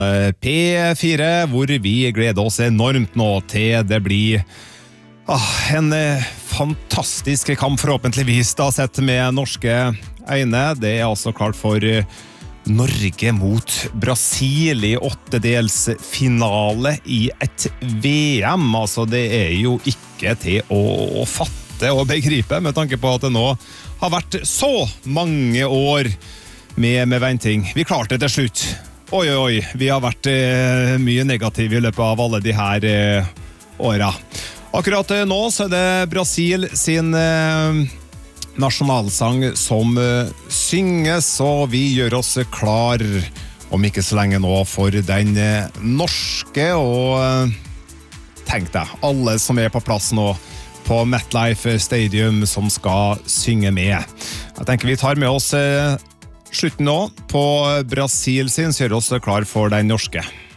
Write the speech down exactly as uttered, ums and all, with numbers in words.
P fire, hvor vi gleder oss enormt nå til det blir ah, en eh, fantastisk kamp forhåpentligvis da, sett med norske øyne. Det er altså klart for eh, Norge mot Brasil i åttedelsfinale i et V M. Altså, det er jo ikke til å, å fatte og begripe med tanke på at det nå har vært så mange år med, med venting. Vi klarte det til slutt. Oi, oi, oi. Vi har vært eh, mye negative i løpet av alle de her eh, årene. Akkurat eh, nå så er det Brasil sin eh, nasjonalsang som uh, synges, og vi gjør oss klar om ikke så lenge nå for den uh, norske, og uh, tenk deg, alle som er på plass nå på MetLife Stadium som skal synge med. Jeg tenker vi tar med oss uh, slutten nå på Brasil sin, så gjør oss klar for den norske.